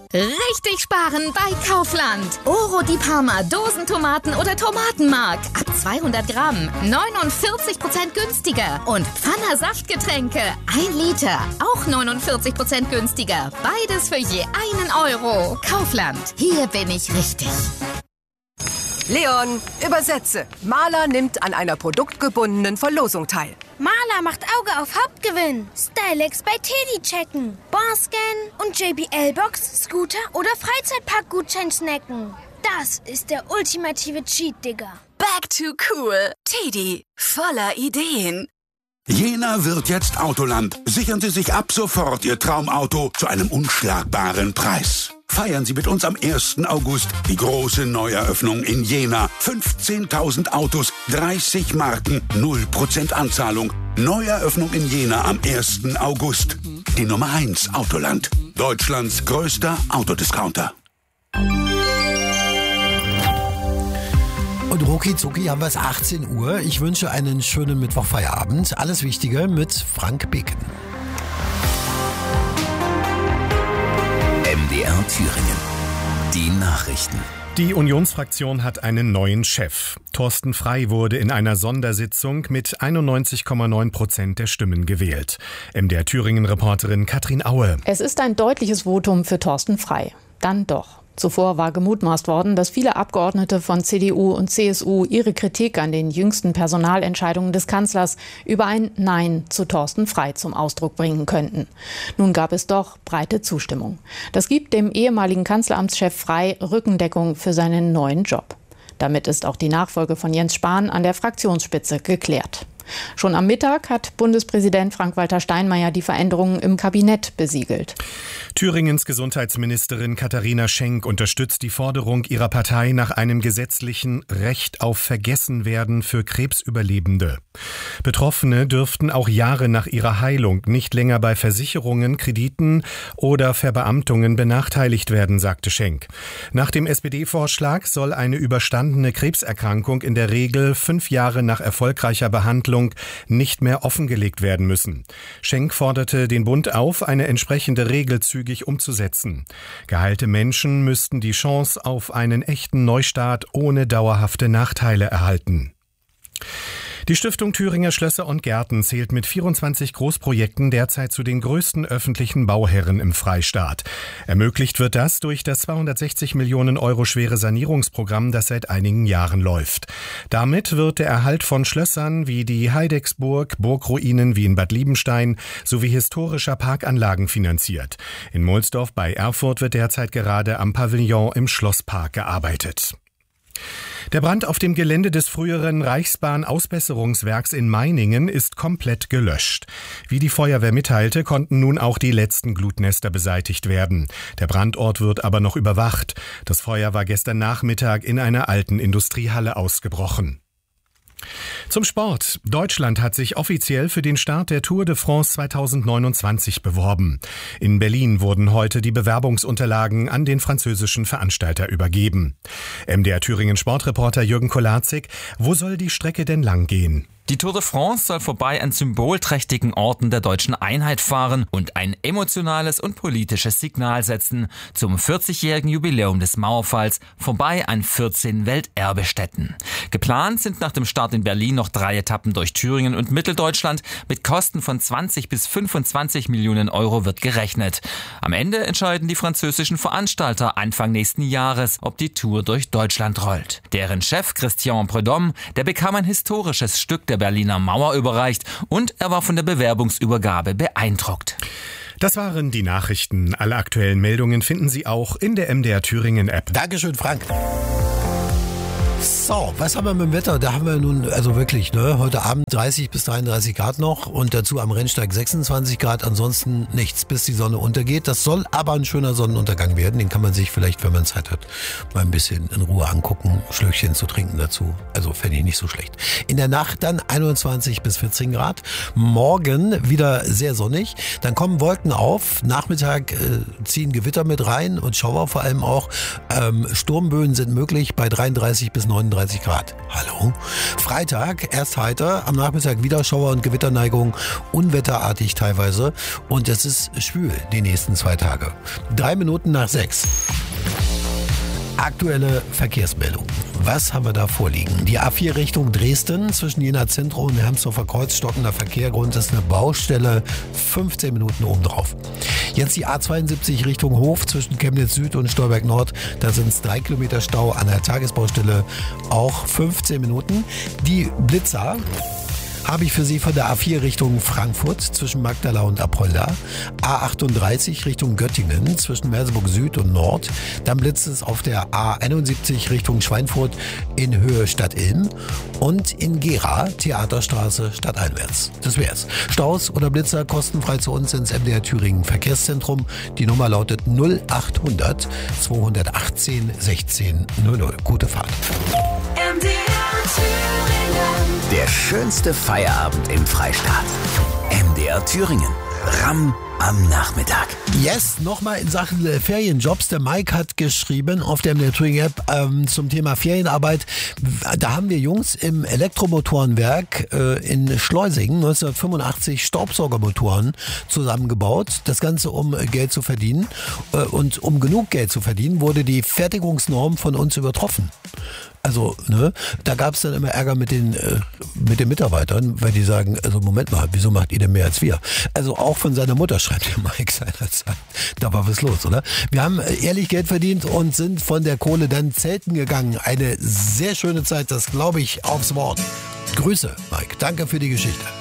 Richtig sparen bei Kaufland. Oro di Parma Dosentomaten oder Tomatenmark. Ab 200 Gramm 49% günstiger. Und Pfanner Saftgetränke 1 Liter. Auch 49% günstiger. Beides für je 1 Euro. Kaufland. Hier bin ich richtig. Leon, übersetze. Maler nimmt an einer produktgebundenen Verlosung teil. Maler macht Auge auf Hauptgewinn. Stylex bei Teddy checken. Barscan und JBL-Box, Scooter oder Freizeitpark-Gutschein snacken. Das ist der ultimative Cheat, Digga. Back to cool. Teddy, voller Ideen. Jena wird jetzt Autoland. Sichern Sie sich ab sofort Ihr Traumauto zu einem unschlagbaren Preis. Feiern Sie mit uns am 1. August die große Neueröffnung in Jena. 15.000 Autos, 30 Marken, 0% Anzahlung. Neueröffnung in Jena am 1. August. Die Nummer 1 Autoland. Deutschlands größter Autodiscounter. Und rucki zucki haben wir es 18 Uhr. Ich wünsche einen schönen Mittwochfeierabend. Alles Wichtige mit Frank Beken. MDR Thüringen. Die Nachrichten. Die Unionsfraktion hat einen neuen Chef. Thorsten Frey wurde in einer Sondersitzung mit 91,9% der Stimmen gewählt. MDR Thüringen-Reporterin Katrin Aue. Es ist ein deutliches Votum für Thorsten Frey. Dann doch. Zuvor war gemutmaßt worden, dass viele Abgeordnete von CDU und CSU ihre Kritik an den jüngsten Personalentscheidungen des Kanzlers über ein Nein zu Thorsten Frey zum Ausdruck bringen könnten. Nun gab es doch breite Zustimmung. Das gibt dem ehemaligen Kanzleramtschef Frey Rückendeckung für seinen neuen Job. Damit ist auch die Nachfolge von Jens Spahn an der Fraktionsspitze geklärt. Schon am Mittag hat Bundespräsident Frank-Walter Steinmeier die Veränderungen im Kabinett besiegelt. Thüringens Gesundheitsministerin Katharina Schenk unterstützt die Forderung ihrer Partei nach einem gesetzlichen Recht auf Vergessenwerden für Krebsüberlebende. Betroffene dürften auch Jahre nach ihrer Heilung nicht länger bei Versicherungen, Krediten oder Verbeamtungen benachteiligt werden, sagte Schenk. Nach dem SPD-Vorschlag soll eine überstandene Krebserkrankung in der Regel 5 Jahre nach erfolgreicher Behandlung nicht mehr offengelegt werden müssen. Schenk forderte den Bund auf, eine entsprechende Regel zügig umzusetzen. Geheilte Menschen müssten die Chance auf einen echten Neustart ohne dauerhafte Nachteile erhalten. Die Stiftung Thüringer Schlösser und Gärten zählt mit 24 Großprojekten derzeit zu den größten öffentlichen Bauherren im Freistaat. Ermöglicht wird das durch das 260 Millionen Euro schwere Sanierungsprogramm, das seit einigen Jahren läuft. Damit wird der Erhalt von Schlössern wie die Heidecksburg, Burgruinen wie in Bad Liebenstein sowie historischer Parkanlagen finanziert. In Mohlsdorf bei Erfurt wird derzeit gerade am Pavillon im Schlosspark gearbeitet. Der Brand auf dem Gelände des früheren Reichsbahn-Ausbesserungswerks in Meiningen ist komplett gelöscht. Wie die Feuerwehr mitteilte, konnten nun auch die letzten Glutnester beseitigt werden. Der Brandort wird aber noch überwacht. Das Feuer war gestern Nachmittag in einer alten Industriehalle ausgebrochen. Zum Sport. Deutschland hat sich offiziell für den Start der Tour de France 2029 beworben. In Berlin wurden heute die Bewerbungsunterlagen an den französischen Veranstalter übergeben. MDR Thüringen Sportreporter Jürgen Kolarzig, wo soll die Strecke denn lang gehen? Die Tour de France soll vorbei an symbolträchtigen Orten der deutschen Einheit fahren und ein emotionales und politisches Signal setzen zum 40-jährigen Jubiläum des Mauerfalls, vorbei an 14 Welterbestätten. Geplant sind nach dem Start in Berlin noch 3 Etappen durch Thüringen und Mitteldeutschland. Mit Kosten von 20 bis 25 Millionen Euro wird gerechnet. Am Ende entscheiden die französischen Veranstalter Anfang nächsten Jahres, ob die Tour durch Deutschland rollt. Deren Chef Christian Prudhomme, der bekam ein historisches Stück der Berliner Mauer überreicht und er war von der Bewerbungsübergabe beeindruckt. Das waren die Nachrichten. Alle aktuellen Meldungen finden Sie auch in der MDR Thüringen App. Dankeschön, Frank. So, was haben wir mit dem Wetter? Da haben wir nun, also wirklich, heute Abend 30 bis 33 Grad noch und dazu am Rennsteig 26 Grad, ansonsten nichts, bis die Sonne untergeht. Das soll aber ein schöner Sonnenuntergang werden. Den kann man sich vielleicht, wenn man Zeit hat, mal ein bisschen in Ruhe angucken, Schlückchen zu trinken dazu. Also fände ich nicht so schlecht. In der Nacht dann 21 bis 14 Grad. Morgen wieder sehr sonnig. Dann kommen Wolken auf. Nachmittag ziehen Gewitter mit rein und Schauer vor allem auch. Sturmböen sind möglich bei 33 bis 39 32 Grad. Hallo? Freitag, erst heiter, am Nachmittag wieder Schauer- und Gewitterneigung, unwetterartig teilweise. Und es ist schwül die nächsten 2 Tage. 3 Minuten nach 6. Aktuelle Verkehrsmeldung. Was haben wir da vorliegen? Die A4 Richtung Dresden, zwischen Jena Zentrum und Hermsdorfer Kreuz stockender Verkehr. Grund ist eine Baustelle, 15 Minuten obendrauf. Jetzt die A72 Richtung Hof, zwischen Chemnitz Süd und Stolberg Nord. Da sind es 3 Kilometer Stau an der Tagesbaustelle, auch 15 Minuten. Die Blitzer habe ich für Sie von der A4 Richtung Frankfurt zwischen Magdala und Apolda, A38 Richtung Göttingen zwischen Merseburg Süd und Nord, dann blitzt es auf der A71 Richtung Schweinfurt in Höhe Stadt Ilm und in Gera Theaterstraße stadteinwärts. Das wär's. Staus oder Blitzer kostenfrei zu uns ins MDR Thüringen Verkehrszentrum. Die Nummer lautet 0800 218 16 00. Gute Fahrt. MDR Thüringen. Der schönste Feierabend im Freistaat. MDR Thüringen. Ram am Nachmittag. Yes, nochmal in Sachen Ferienjobs. Der Mike hat geschrieben auf der MDR Thüringen App zum Thema Ferienarbeit. Da haben wir Jungs im Elektromotorenwerk in Schleusingen 1985 Staubsaugermotoren zusammengebaut. Das Ganze, um Geld zu verdienen. Und um genug Geld zu verdienen, wurde die Fertigungsnorm von uns übertroffen. Also, ne, da gab es dann immer Ärger mit den Mitarbeitern, weil die sagen, also Moment mal, wieso macht ihr denn mehr als wir? Also auch von seiner Mutter schreibt der Mike seinerzeit. Da war was los, oder? Wir haben ehrlich Geld verdient und sind von der Kohle dann zelten gegangen. Eine sehr schöne Zeit, das glaube ich aufs Wort. Grüße, Mike. Danke für die Geschichte.